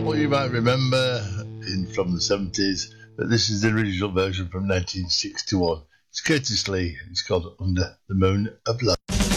What you might remember from the 70s, but this is the original version from 1961. It's Curtis Lee. It's called Under the Moon of Love.